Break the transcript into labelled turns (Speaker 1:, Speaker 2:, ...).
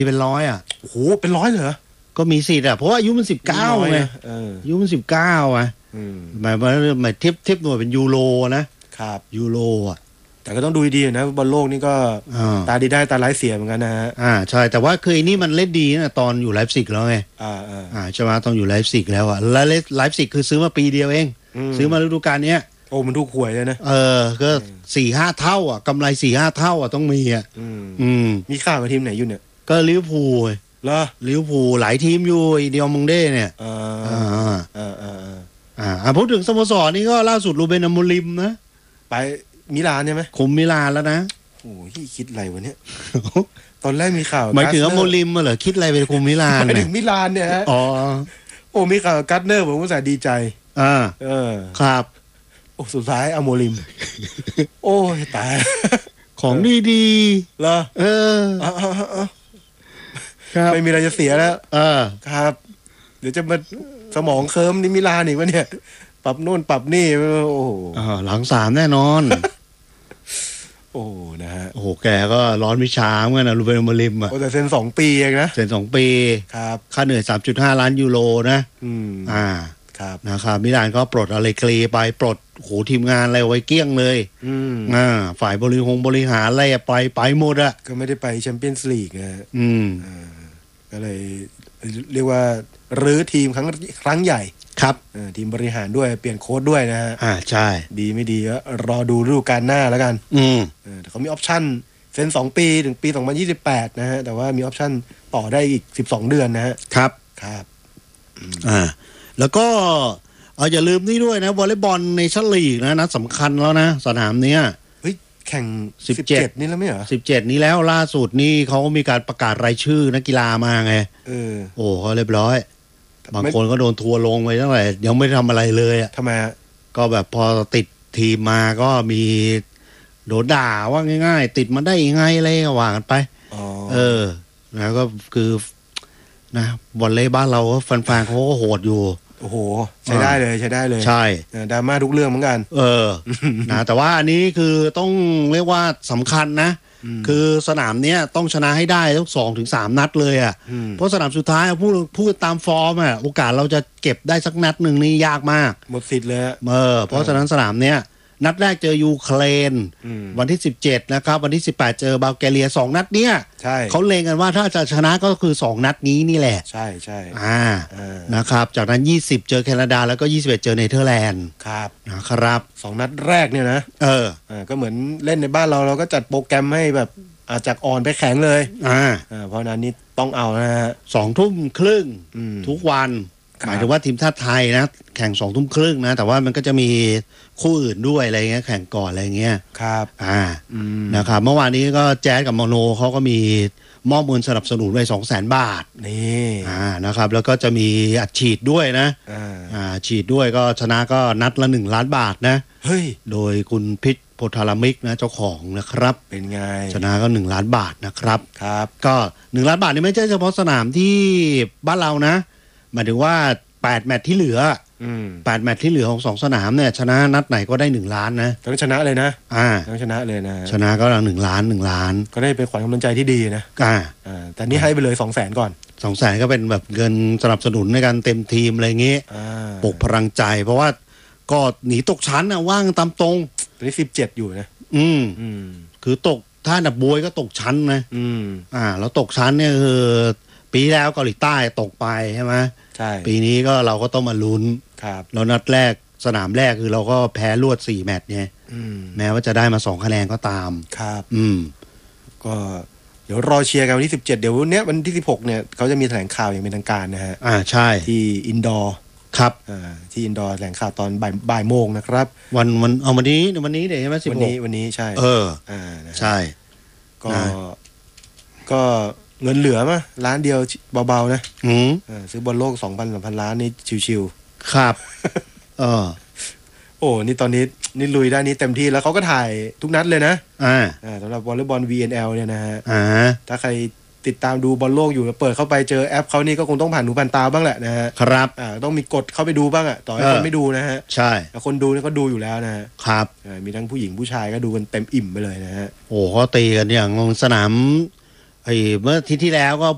Speaker 1: ที่เป็น100อ่ะ
Speaker 2: โอ้โหเป็น100เหรอ
Speaker 1: ก็มีสิทธิ์อ่ะเพราะว่าอายุมัน19ไงอายุมัน19อ่ะหมายเทียบหน่วยเป็นยูโรนะครับยูโรอ่ะ
Speaker 2: แต่ก็ต้องดูดีนะบอลโลกนี่ก็ตาดีได้ตาร้ายเสียเหมือนกันนะฮะ
Speaker 1: ใช่แต่ว่าเคยนี่มันเล่นดีนะตอนอยู่ไลฟ์ซิกแล้วไงใช่ไหมตอนอยู่ไลฟ์ซิกแล้วอ่ะแล้วไลฟ์ซิกคือซื้อมาปีเดียวเองซื้อมาฤดูกาลนี้
Speaker 2: โอ้มันถูกหวยเลยนะ
Speaker 1: ก็ 4-5 เท่าอ่ะกำไร 4-5 เท่าอ่ะต้องมีอ่ะ
Speaker 2: มีข่าวกับทีมไหนอยู่เนี่ย
Speaker 1: ก็ลิเวอร์พูล
Speaker 2: เหรอ
Speaker 1: ลิเวอร์พูลหลายทีมอยู่เดียวมงเด้เนี่ยพูดถึงสโมสรนี่ก็ล่าสุดรูเบน อโมริมนะ
Speaker 2: ไปมิลานใช่ไหม
Speaker 1: คุมมิลานแล้วนะ
Speaker 2: โอ้ยคิดอะไรวะเนี่ยตอนแรกมีข่าว
Speaker 1: หมายถึงอโมริมเหรอคิดอะไรไปคุมมิลาน
Speaker 2: หมายถึงมิลานเนี่ยฮะโอ้มีข่าวกัตเนอร์ผมก็สายดีใจ
Speaker 1: ครับ
Speaker 2: โอ้สุดท้ายอโมริมโอ้ยตาย
Speaker 1: ของดี
Speaker 2: ๆเหรอไม่มีอะไรจะเสียแล้วครับเดี๋ยวจะมาสมองเคิร์มนี่มิลานอีกวะเนี่ยปรับโน่นปรับนี่โอ้โห
Speaker 1: หลัง3แน่นอน
Speaker 2: โอ้นะฮะ
Speaker 1: โอ้แกก็ร้อนวิชาเหมือนกันนะรูเบน อโมริม
Speaker 2: แต่เซ็น2 ปีเองนะ
Speaker 1: เซ็น2 ปี
Speaker 2: ครับ
Speaker 1: ค่าเหนื่อย 3.5 ล้านยูโรนะ
Speaker 2: ครับ
Speaker 1: นะครับมิลานก็ปลดอะไรกรีไปปลดโหทีมงานอะไรไว้เกลี้ยงเลยฝ่ายบริหารอะไรไปหมดอะ
Speaker 2: ก็ไม่ได้ไปแชมเปี้ยนส์ลีกนะก็เลยเรียกว่ารื้อทีมครั้งใหญ่
Speaker 1: ครับ
Speaker 2: ทีมบริหารด้วยเปลี่ยนโค้ชด้วยนะฮะ
Speaker 1: ใช่
Speaker 2: ดีไม่ดีก็รอดูฤดูกาลหน้าแล้วกันแต่เขามีออปชั่นเซ็น2 ปีถึงปี2028นะฮะแต่ว่ามีออปชั่นต่อได้อีก12 เดือนนะฮะ
Speaker 1: ครับแล้วก็อย่าลืมนี่ด้วยนะวอลเลย์บอลในชั้นลีกนะนัดสำคัญแล้วนะสนามเนี้ย
Speaker 2: แข่ง17นี่แล้วไม่เหรอ
Speaker 1: 17นี้แล้วล่าสุดนี่เขาก็มีการประกาศรายชื่อนักกีฬามาไงโอ้เขาเรียบร้อยบางคนก็โดนทัวลงไปตั้งแต่ยังไม่ทำอะไรเลยอ่ะ
Speaker 2: ทำไม
Speaker 1: ก็แบบพอติดทีมมาก็มีโดนด่าว่าง่ายๆติดมาได้ยังไงอะไรก็ว่ากันไปแล้วก็คือนะบอลเล่บ้านเราก็แฟนๆเขาก็โหดอยู่
Speaker 2: โอ้โหใช้ได้เลยใ
Speaker 1: ช่
Speaker 2: ดราม่าทุกเรื่องเหมือนกัน
Speaker 1: นะแต่ว่าอันนี้คือต้องเรียกว่าสำคัญนะคือสนามเนี้ยต้องชนะให้ได้ทั้ง2-3 นัดเลยอ่ะเพราะสนามสุดท้ายพูดตามฟอร์มอ่ะโอกาสเราจะเก็บได้สักนัดหนึ่งนี่ยากมาก
Speaker 2: หมดสิทธิ์เลย
Speaker 1: เพราะฉะนั้นสนามเนี้ยนัดแรกเจอยูเครนวันที่17นะครับวันที่18เจอบัลแกเรีย2นัดเนี้ยเขาเล็งกันว่าถ้าจะชนะก็คือ2นัดนี้นี่แหละ
Speaker 2: ใช่
Speaker 1: นะครับจากนั้น20เจอแคนาดาแล้วก็21เจอเนเธอร์แลนด์
Speaker 2: ครับ
Speaker 1: นะครับ
Speaker 2: 2นัดแรกเนี่ยนะก็เหมือนเล่นในบ้านเราก็จัดโปรแกรมให้แบบจากอ่อนไปแข็งเลยเพราะนั้นนี่ต้องเอานะฮะ
Speaker 1: 20:30ทุกวันหมายถึงว่าทีมชาติไทยนะแข่ง20:30นะแต่ว่ามันก็จะมีคู่อื่นด้วยอะไรเงี้ยแข่งก่อนอะไรเงี้ย
Speaker 2: ครับ
Speaker 1: นะครับเมื่อวานนี้ก็แจ๊สกับโมโนเขาก็มีมอบเงินสนับสนุนไว้ 200,000 บาท
Speaker 2: นี่
Speaker 1: นะครับแล้วก็จะมีอัดฉีดด้วยนะฉีดด้วยก็ชนะก็นัดละ1 ล้านบาทนะ
Speaker 2: เฮ้ย
Speaker 1: โดยคุณพิษโพธารามิกนะเจ้าของนะครับ
Speaker 2: เป็นไง
Speaker 1: ชนะก็1 ล้านบาทนะครับ
Speaker 2: ครับ
Speaker 1: ก็1 ล้านบาทนี่ไม่ใช่เฉพาะสนามที่บ้านเรานะหมายถึงว่า8 แมตช์ที่เหลือ8 แมตช์ที่เหลือของ2 สนามเนี่ยชนะนัดไหนก็ได้1 ล้านนะ
Speaker 2: ต้องชนะเลยนะต้องชนะเลยนะ
Speaker 1: ชนะก็1 ล้าน
Speaker 2: ก็ได้เป็นขวัญกำลังใจที่ดีนะแต่นี่ให้ไปเลย200,000ก่อน
Speaker 1: 200,000ก็เป็นแบบเงินสนับสนุนในการเต็มทีมอะไรเงี้ยปลุกพลังใจเพราะว่าก็หนีตกชั้นนะว่างตามตรง
Speaker 2: ตอนนี้17อยู่นะ
Speaker 1: คือตกถ้าอันดับบวยก็ตกชั้นนะแล้วตกชั้นเนี่ยคือปีแล้วเกาหลีใต้ตกไปใช่ไหม
Speaker 2: ใช่
Speaker 1: ปีนี้ก็เราก็ต้องมาลุ้นแล้วนัดแรกสนามแรกคือเราก็แพ้รวด4 แมตช์เนี่ยแม้ว่าจะได้มา2 คะแนนก็ตาม
Speaker 2: ครับก็เดี๋ยวรอเชียร์กันวันที่17เดี๋ยวเนี้ยวันที่16เนี่ยเขาจะมีแถลงข่าวอย่างเป็นทางการนะฮะ
Speaker 1: ใช่
Speaker 2: ที่อินดอร์
Speaker 1: ครับ
Speaker 2: ที่อินดอร์แถลงข่าวตอนบ่ายโมงนะครับ
Speaker 1: วันเอาวันนี้เดี๋ยวใช่ไหม
Speaker 2: 16วันนี้ใช่
Speaker 1: ใช่
Speaker 2: ก็เงินเหลือมั้ยล้านเดียวเบาๆนะซื้อบอลโลก 2,000-3,000 ล้านนี่ชิว
Speaker 1: ๆครับ
Speaker 2: โอ้นี่ตอนนี้นี่ลุยด้านนี้เต็มที่แล้วเขาก็ถ่ายทุกนัดเลยนะสำหรับวอลเลย์บอล VNL เนี่ยนะฮะถ้าใครติดตามดูบอลโลกอยู่เปิดเข้าไปเจอแอปเขานี่ก็คงต้องผ่านหูผ่านตาบ้างแหละนะฮะ
Speaker 1: ครับ
Speaker 2: ต้องมีกดเข้าไปดูบ้างอ่ะต่อให้คนไม่ดูนะฮะ
Speaker 1: ใช่
Speaker 2: คนดูนี่ก็ดูอยู่แล้วนะฮะ
Speaker 1: ครับ
Speaker 2: มีทั้งผู้หญิงผู้ชายก็ดูกันเต็มอิ่มไปเลยนะฮะ
Speaker 1: โอ้เขาตีกันอย่างสนามเมื่ออาทิตย์ที่แล้วก็